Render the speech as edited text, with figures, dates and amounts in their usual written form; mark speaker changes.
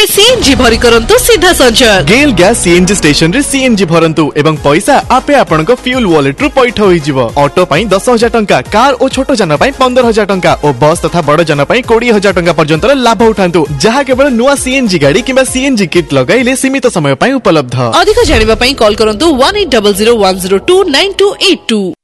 Speaker 1: CNG भरी करंतु सीधा संचार।
Speaker 2: गेल गैस सीएनजी स्टेशन रे सीएनजी भरंतु एवं पैसा आपे आपनक फ्यूल वॉलेट रु पैठ होई जिवो। ऑटो पई 10,000 टंका, कार और छोटो जान पई 15,000 टंका और बस तथा बड़ जान पई 20,000 टंका पर्यंत लाभ उठांतु, जहा केवल नुआ सीएनजी गाड़ी किबा सीएनजी किट लगाइले सीमित समय पई उपलब्ध।
Speaker 1: अधिक जानिबा पई कॉल करंतु 1800 102 9282।